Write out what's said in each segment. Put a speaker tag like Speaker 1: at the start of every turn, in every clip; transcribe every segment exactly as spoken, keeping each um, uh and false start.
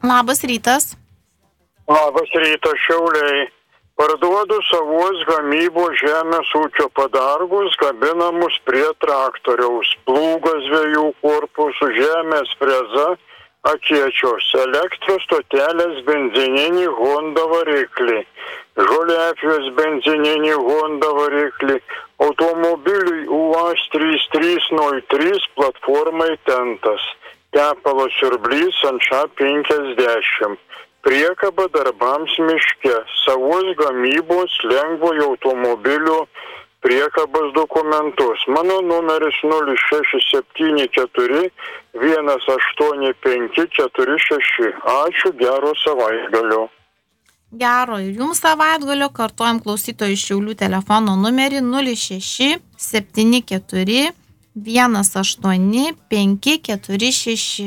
Speaker 1: Labas rytas.
Speaker 2: Labas rytas, Šiauliai. Parduodu savos gamybos žemės ūkio padargus, gabinamus prie traktoriaus, plūgas dviejų korpusų, žemės freza, akiečios, elektros stotelės benzininį Honda variklį, žoliapjovės benzininį Honda variklį, automobiliui U A Z trys trys nulis trys platformai tentas, tepalo siurblys ant ša penkiasdešimt. Priekaba darbams miške, savos gamybos lengvojo automobilio priekabos dokumentus. Mano numeris nulis šeši septyni keturi vienas aštuoni penki keturi šeši. Ačiū, gero savaitgalio.
Speaker 1: Gero ir jums savaitgalio. Kartuojam klausytojų iš Šiaulių telefono numerį nulis šeši septyni keturi vienas aštuoni penki keturi šeši.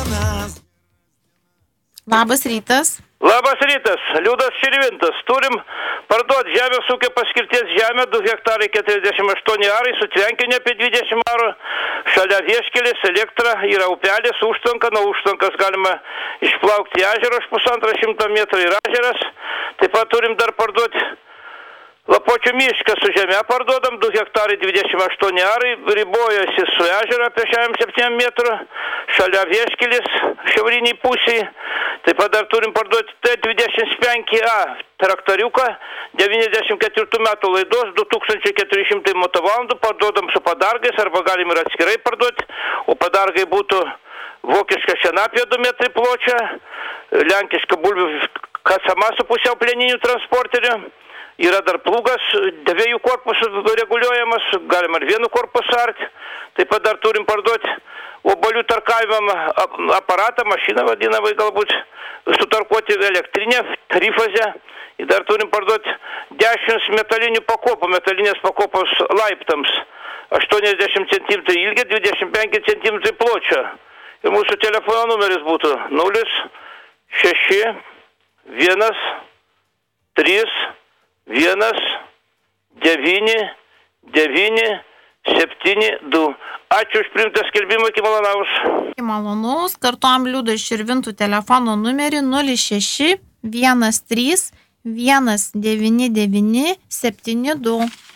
Speaker 1: Labas rytas.
Speaker 3: Labas rytas, Liudas Širvintas. Turim parduoti žemės ūkio paskirties žemę, du hektarai keturiasdešimt aštuoni arai, su tvenkiniu apie dvidešimt arų, šalia vieškelis, elektra, yra upelis, užtvanka, nuo užtvankas galima išplaukti ežerą už pusantro šimto metrų ir ežeras. Taip pat turim dar parduoti Lapuočių mišką su žeme parduodam, du hektarai dvidešimt aštuoni arai, ribojasi su ežero apie šešiasdešimt septyni metrų, šalia vieškelis, šiauriniai pusiai. Taip pat dar turim parduoti T dvidešimt penki A traktoriuką, devyniasdešimt ketvirtų metų laidos, du tūkstančiai keturi šimtai motovalandų, parduodam su padargais, arba galim ir atskirai parduoti, o padargai būtų vokiška šienapė du metrai pločia, lenkiška bulvių kasama su pusiau plieniniu transporteriu. Yra dar plūgas, dviejų korpusų reguliuojamas, galima ir vienu korpusu arti. Taip pat dar turim parduoti obolių tarkavimą aparatą, mašiną vadinamai galbūt, sutarkuoti elektrinę, trifazę. Ir dar turim parduoti dešimt metalinių pakopų, metalinės pakopos laiptams, aštuoniasdešimt centimetrų ilgio, dvidešimt penki centimetrai pločio. Ir mūsų telefono numeris būtų nulis šeši vienas trys vienas devyni devyni septyni du. Ačiū už priimtą skelbimą, iki malonaus.
Speaker 1: Iki malonaus. Kartuojam Liudo Širvintų telefono numerį nulis šeši vienas trys vienas devyni devyni septyni du.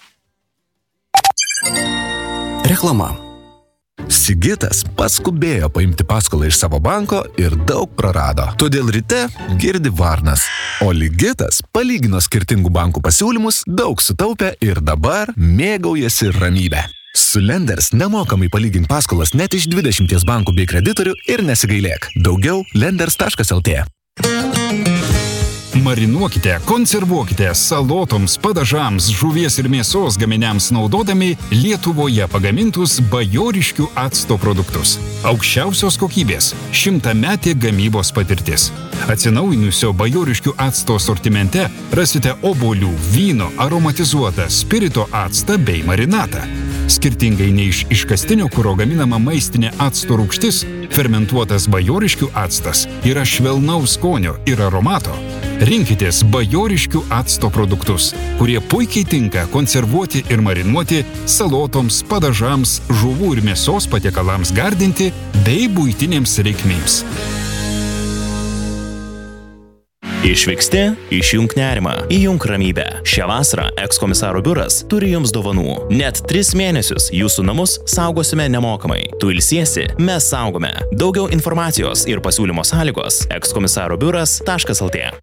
Speaker 4: Reklama. Sigitas paskubėjo paimti paskolą iš savo banko ir daug prarado. Todėl ryte girdi varnas. O Ligitas palygino skirtingų bankų pasiūlymus, daug sutaupė ir dabar mėgaujasi ramybę. Su Lenders nemokamai palygink paskolas net iš dvidešimties bankų bei kreditorių ir nesigailėk. Daugiau lenders taškas el tė.
Speaker 5: Marinuokite, konservuokite salotoms, padažams, žuvies ir mėsos gaminiams naudodami Lietuvoje pagamintus bajoriškių acto produktus. Aukščiausios kokybės, šimtametė gamybos patirtis. Atsinaujinusio bajoriškių acto sortimente rasite obuolių, vyno, aromatizuotą, spirito actą bei marinatą. Skirtingai nei iš iškastinio kuro gaminama maistinė acto rūgštis, fermentuotas bajoriškių actas yra švelnaus skonio ir aromato. Rinkitės bajoriškių acto produktus, kurie puikiai tinka konservuoti ir marinuoti salotoms, padažams, žuvų ir mėsos patiekalams gardinti bei buitinėms reikmėms.
Speaker 6: Išvyksti, išjunk nerimą, įjunk ramybę. Šią vasarą ekskomisaro biuras turi jums dovanų. Net tris mėnesius jūsų namus saugosime nemokamai. Tu ilsiesi, mes saugome. Daugiau informacijos ir pasiūlymo sąlygos ekskomisaro biuras taškas el tė.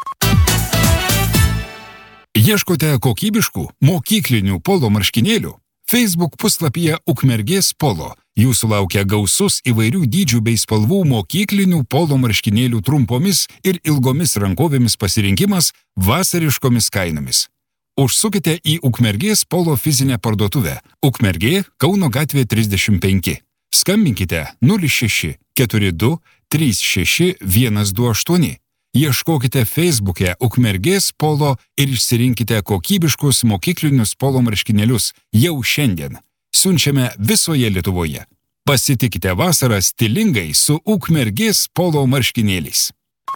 Speaker 5: Ieškote kokybiškų mokyklinių polo marškinėlių? Facebook puslapyje Ukmergės polo. Jūsų laukia gausus įvairių dydžių bei spalvų mokyklinių polo marškinėlių trumpomis ir ilgomis rankovėmis pasirinkimas vasariškomis kainomis. Užsukite į Ukmergės polo fizinę parduotuvę. Ukmergė, Kauno gatvė trisdešimt penki. Skambinkite nulis šeši keturi du trys šeši vienas du aštuoni. Ieškokite Facebook'e Ukmergės polo ir išsirinkite kokybiškus mokyklinius polo marškinėlius jau šiandien. Siunčiame visoje Lietuvoje. Pasitikite vasarą stilingai su Ukmergės polo marškinėliais.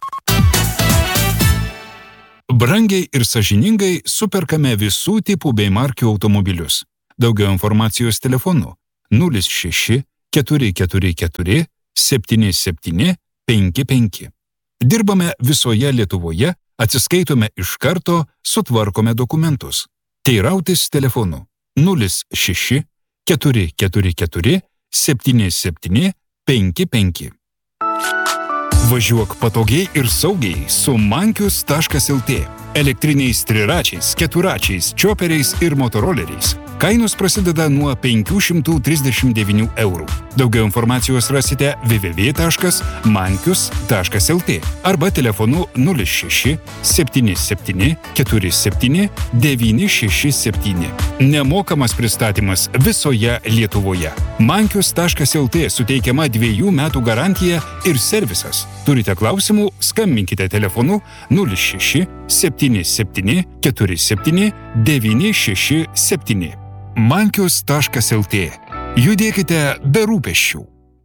Speaker 5: Brangiai ir sąžiningai superkame visų tipų bei markių automobilius. Daugiau informacijos telefonu nulis šeši keturi keturi keturi septyni septyni penki penki. Dirbame visoje Lietuvoje, atsiskaitome iš karto, sutvarkome dokumentus. Teirautis telefonu nulis šeši keturi keturi keturi septyni septyni penki penki. Važiuok patogiai ir saugiai su mankius taškas lt. Elektriniais triračiais, keturačiais, čioperiais ir motoroleriais. Kainos prasideda nuo penkių šimtų trisdešimt devynių eurų. Daugiau informacijos rasite w w w taškas mankius taškas lt arba telefonu nulis šeši septyni septyni keturi septyni devyni šeši septyni. Nemokamas pristatymas visoje Lietuvoje. mankius taškas lt suteikiama dviejų metų garantija ir servisas. Turite klausimų, skambinkite telefonu nulis šeši septyni septyni keturi septyni devyni šeši septyni. mankius taškas lt. Judėkite be rūpesčių.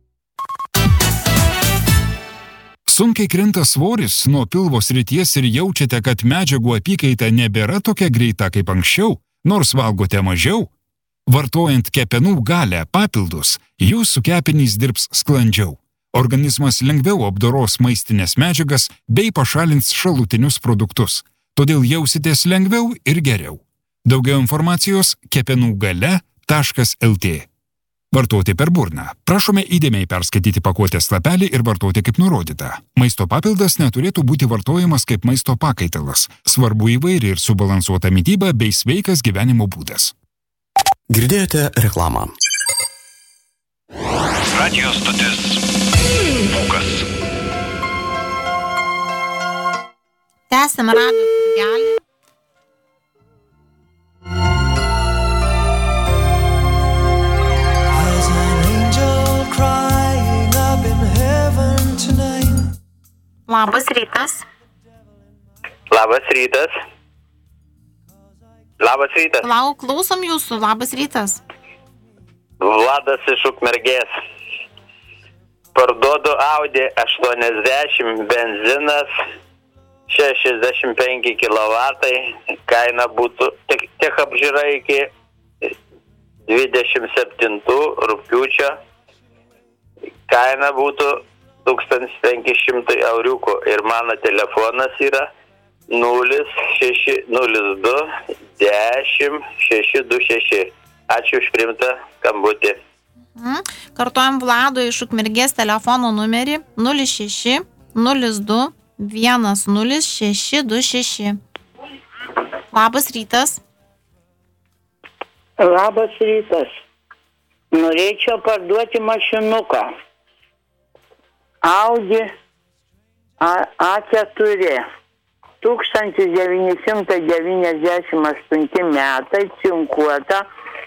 Speaker 5: Sunkiai krinta svoris nuo pilvo srities ir jaučiate, kad medžiagų apykaita nebėra tokia greita kaip anksčiau, nors valgote mažiau? Vartojant kepenų galę papildus, jūsų kepenys dirbs sklandžiau. Organizmas lengviau apdoros maistinės medžiagas bei pašalins šalutinius produktus. Todėl jausitės lengviau ir geriau. Daugiau informacijos kepenų galia taškas lt. Vartoti per burną. Prašome įdėmiai perskaityti pakuotės lapelį ir vartoti kaip nurodyta. Maisto papildas neturėtų būti vartojamas kaip maisto pakaitalas. Svarbu įvairi ir subalansuota mityba bei sveikas gyvenimo būdas.
Speaker 7: Girdėjote reklamą.
Speaker 8: Radijos stotis Pūkas.
Speaker 1: Tęsiam radijo turgelį. Labas rytas.
Speaker 3: Labas rytas. Labas rytas.
Speaker 1: Lau, klausom jūsų. Labas rytas.
Speaker 3: Vladas iš Ukmergės. Parduodu Audi aštuoniasdešimt, benzinas šešiasdešimt penki kilovatai, kaina būtų tik, tik apžiūra iki dvidešimt septintų rugpjūčio, kaina būtų tūkstantis penki šimtai euriukų ir mano telefonas yra nulis šeši nulis du dešimt šeši du šeši. Ačiū už priimtą skambutį.
Speaker 1: Mhm. Kartuojam Vlado iš Ukmergės telefono numerį nulis šeši nulis du vienas nulis šeši du šeši. Labas rytas.
Speaker 9: Labas rytas. Norėčiau parduoti mašinuką. Audi A keturi. tūkstantis devyni šimtai devyniasdešimt aštunti metai, cinkuota.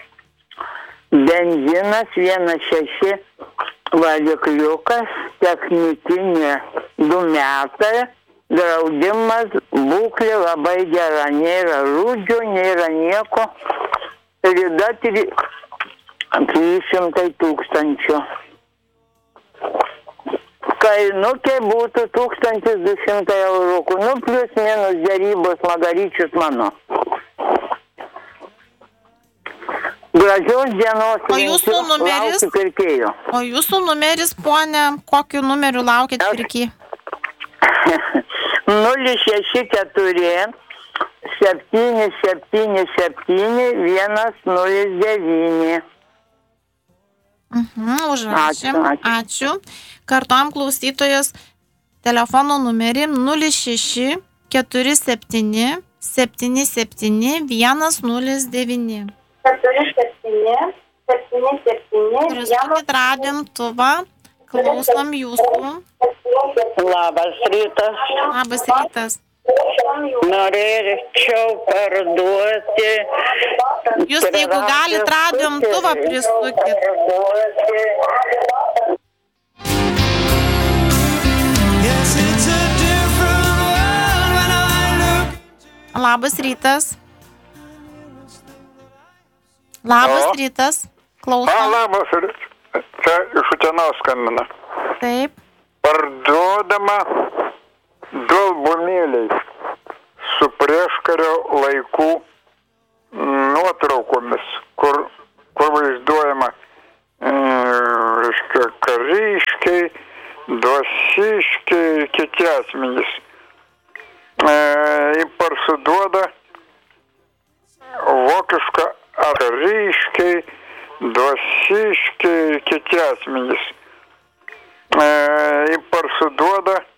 Speaker 9: Benzinas vienas šeši varikliukas, technikinė du metai, draudimas, būklė labai gera, nėra rūdžių, nėra nieko, rida trys šimtai tūkstančių. Kainukė būtų tūkstantis du šimtai eurų, nu plius minus dėrybos Magaryčius mano. Gražios dienos.
Speaker 1: O jūsų numeris? O jūsų numeris, ponė, kokiu numeriu laukit pirkį?
Speaker 9: nulis šeši keturi septyni septyni septyni vienas nulis devyni.
Speaker 1: Mhm, užrašėm. Ačiū, ačiū. ačiū. Kartuojam klausytojos telefono numerį nulis šeši keturi septyni septyni septyni vienas nulis devyni.
Speaker 9: keturi septyni septyni septyni.
Speaker 1: Prisukit radimtuvą, klausom jūsų.
Speaker 9: Labas rytas.
Speaker 1: Labas rytas.
Speaker 9: Norėčiau parduoti.
Speaker 1: Jūs jeigu galit radimtuvą prisukit. Labas rytas. Labas o? rytas. Klausom.
Speaker 2: A, labas rytas. Čia iš Utenos skambina.
Speaker 1: Taip.
Speaker 2: Parduodama du albumėliai su prieškario laikų nuotraukomis, kur, kur vaizduojama, e, reiškia, kariškiai, dvasiškiai ir kiti asmenys. E, parsiduoda vokišką kariškiai, dvasiškiai ir kiti asmenys. E, parsiduoda